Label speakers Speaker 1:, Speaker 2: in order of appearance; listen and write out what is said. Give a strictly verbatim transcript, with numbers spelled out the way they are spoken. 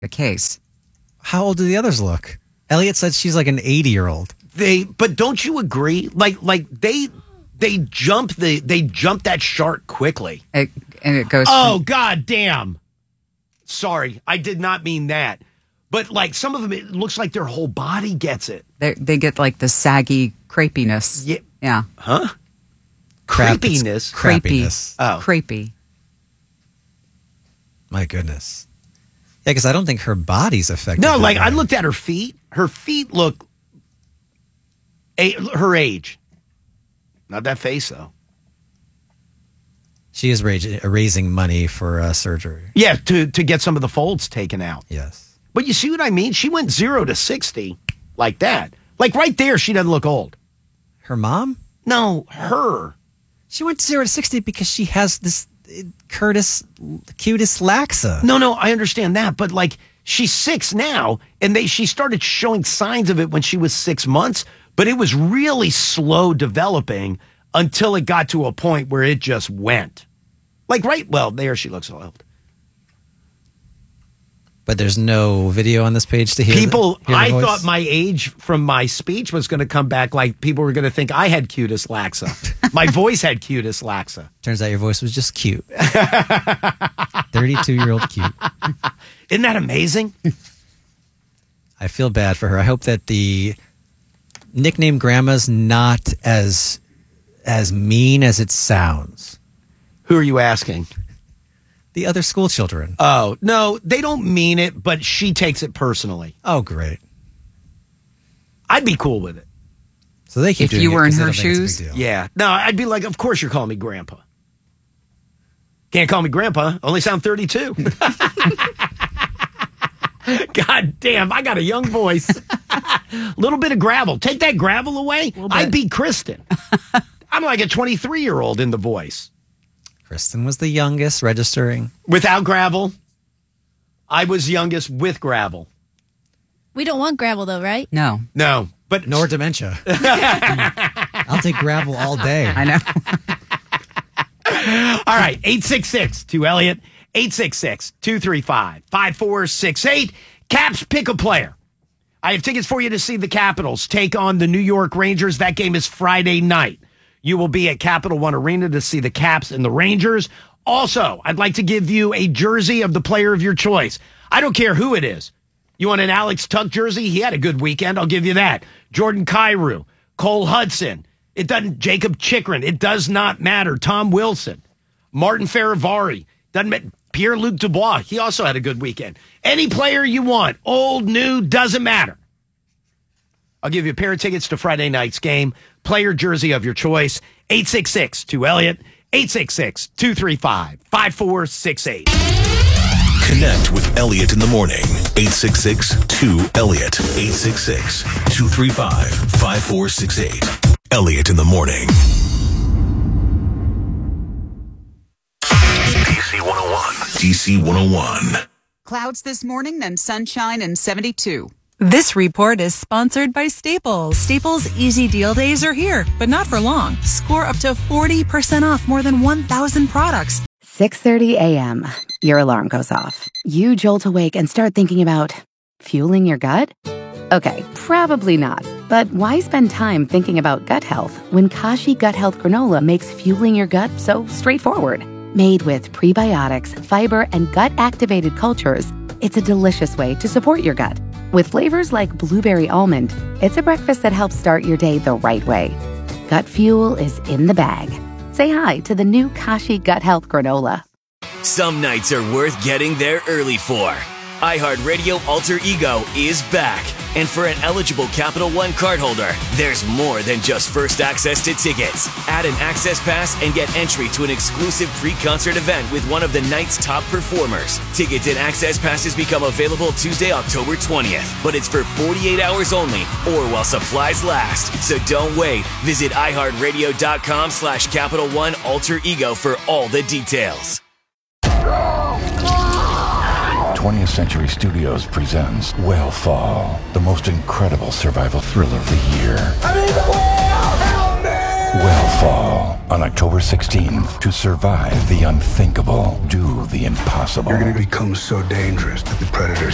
Speaker 1: the case.
Speaker 2: How old do the others look? Elliot said she's like an eighty-year-old.
Speaker 3: They, but don't you agree? Like, like they, they jump the, they jump that shark quickly.
Speaker 1: It, and it goes.
Speaker 3: Oh,
Speaker 1: from,
Speaker 3: God damn. Sorry, I did not mean that. But like some of them, it looks like their whole body gets it.
Speaker 1: they, they get like the saggy crepiness.
Speaker 3: Yeah.
Speaker 1: Yeah.
Speaker 3: Huh?
Speaker 2: Crap,
Speaker 3: Creepiness.
Speaker 1: Crepey.
Speaker 2: Crappiness.
Speaker 3: Oh.
Speaker 1: Crepey.
Speaker 2: My goodness. Yeah, because I don't think her body's affected.
Speaker 3: No,
Speaker 2: that
Speaker 3: like
Speaker 2: way.
Speaker 3: I looked at her feet. Her feet look a, her age. Not that face, though.
Speaker 2: She is raising, raising money for uh, surgery.
Speaker 3: Yeah, to, to get some of the folds taken out.
Speaker 2: Yes.
Speaker 3: But you see what I mean? She went zero to sixty like that. Like right there, she doesn't look old.
Speaker 2: Her mom?
Speaker 3: No, her.
Speaker 2: She went zero to sixty because she has this uh, Curtis Cutis laxa.
Speaker 3: No, no, I understand that. But like she's six now, and they she started showing signs of it when she was six months. But it was really slow developing until it got to a point where it just went. Like right, well, there she looks old.
Speaker 2: But there's no video on this page to hear
Speaker 3: People,
Speaker 2: the, hear the
Speaker 3: I
Speaker 2: voice?
Speaker 3: thought my age from my speech was going to come back like people were going to think I had cutis laxa. My voice had cutis laxa.
Speaker 2: Turns out your voice was just cute. thirty-two-year-old cute.
Speaker 3: Isn't that amazing?
Speaker 2: I feel bad for her. I hope that the nickname Grandma's not as as mean as it sounds.
Speaker 3: Who are you asking?
Speaker 2: The other school children.
Speaker 3: Oh, no, they don't mean it, but she takes it personally.
Speaker 2: Oh, great.
Speaker 3: I'd be cool with it.
Speaker 2: So they keep
Speaker 1: If
Speaker 2: doing
Speaker 1: you
Speaker 2: it
Speaker 1: were in
Speaker 2: 'cause they
Speaker 1: her
Speaker 2: don't think it's a big
Speaker 1: shoes?
Speaker 2: deal.
Speaker 3: Yeah. No, I'd be like, of course you're calling me Grandpa. Can't call me Grandpa. Only sound thirty-two. God damn, I got a young voice. Little bit of gravel. Take that gravel away, I'd be Kristen. I'm like a twenty-three-year-old in the voice.
Speaker 2: Kristen was the youngest registering.
Speaker 3: Without gravel, I was youngest with gravel.
Speaker 4: We don't want gravel, though, right?
Speaker 1: No.
Speaker 3: No, but
Speaker 2: Nor dementia. I'll take gravel all day.
Speaker 1: I know.
Speaker 3: all right, eight six six to Elliot, eight six six, two three five, five four six eight. Caps, pick a player. I have tickets for you to see the Capitals take on the New York Rangers. That game is Friday night. You will be at Capital One Arena to see the Caps and the Rangers. Also, I'd like to give you a jersey of the player of your choice. I don't care who it is. You want an Alex Tuck jersey? He had a good weekend. I'll give you that. Jordan Kyrou, Cole Hudson. It doesn't. Jacob Chikrin. It does not matter. Tom Wilson, Martin Faravari. Doesn't matter. Pierre-Luc Dubois. He also had a good weekend. Any player you want, old, new, doesn't matter. I'll give you a pair of tickets to Friday night's game. Player jersey of your choice. eight six six to Elliot. eight six six, two three five, five four six eight.
Speaker 5: Connect with Elliot in the morning. eight six six two Elliot. eight six six, two three five, five four six eight. Elliot in the morning. D C one oh one. D C one oh one.
Speaker 6: Clouds this morning, then sunshine and seventy-two.
Speaker 7: This report is sponsored by Staples. Staples Easy Deal Days are here, but not for long. Score up to forty percent off more than one thousand products.
Speaker 8: six thirty a.m. Your alarm goes off. You jolt awake and start thinking about fueling your gut? Okay, probably not. But why spend time thinking about gut health when Kashi Gut Health Granola makes fueling your gut so straightforward? Made with prebiotics, fiber, and gut-activated cultures, it's a delicious way to support your gut. With flavors like blueberry almond, it's a breakfast that helps start your day the right way. Gut fuel is in the bag. Say hi to the new Kashi Gut Health Granola.
Speaker 9: Some nights are worth getting there early for. iHeartRadio Alter Ego is back. And for an eligible Capital One cardholder, there's more than just first access to tickets. Add an access pass and get entry to an exclusive pre-concert event with one of the night's top performers. Tickets and access passes become available Tuesday, October twentieth, but it's for forty-eight hours only or while supplies last. So don't wait. Visit iHeartRadio.com slash Capital One Alter Ego for all the details.
Speaker 10: twentieth Century Studios presents Whale the most incredible survival thriller of the year. I mean, the whale! Help me! Whale on October sixteenth. To survive the unthinkable, do the impossible.
Speaker 11: You're going to become so dangerous that the predators